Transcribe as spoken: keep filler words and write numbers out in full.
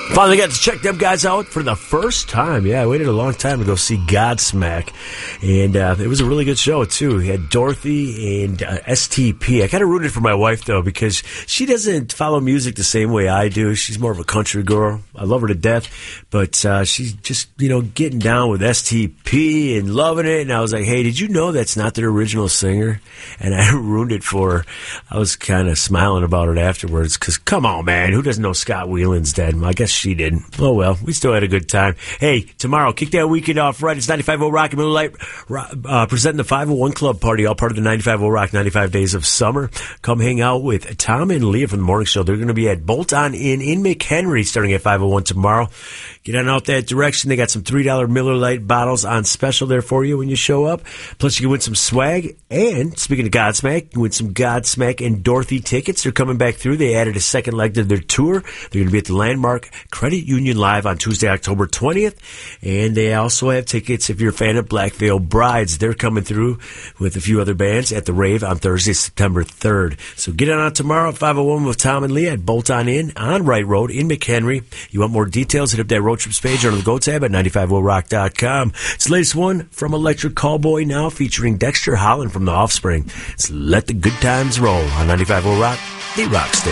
Finally got to check them guys out for the first time. Yeah, I waited a long time to go see Godsmack. And uh, it was a really good show, too. We had Dorothy and uh, S T P. I kind of rooted for my wife, though, because she doesn't follow music the same way I do. She's more of a country girl. I love her to death. But uh, she's just, you know, getting down with S T P and loving it. And I was like, hey, did you know that's not their original singer? And I ruined it for her. I was kind of smiling about it afterwards because, come on, man, who doesn't know Scott Weiland's dead? I guess she didn't. Oh, well, we still had a good time. Hey, tomorrow, kick that weekend off right. It's ninety-five point oh Rock and Miller Lite uh, presenting the five oh one Club Party, all part of the ninety-five point oh Rock ninety-five Days of Summer. Come hang out with Tom and Leah from the morning show. They're going to be at Bolt On Inn in McHenry starting at five oh one tomorrow. Get on out that direction. They got some three dollar Miller Lite bottles on special there for you when you show up. Plus, you can win some swag. And speaking of Godsmack, you can win some Godsmack and Dorothy tickets. They're coming back through. They added a second leg to their tour. They're going to be at the Landmark Credit Union Live on Tuesday, October twentieth. And they also have tickets if you're a fan of Black Veil Brides. They're coming through with a few other bands at the Rave on Thursday, September third. So get on out tomorrow at five oh one with Tom and Leah at Bolt On Inn on Wright Road in McHenry. You want more details? Hit up that Road Trips page under the Go tab at ninety-five oh rock dot com. It's the latest one from Electric Callboy now featuring Dexter Holland from The Offspring. It's Let the Good Times Roll on ninety-five oh Rock, the Rock Station.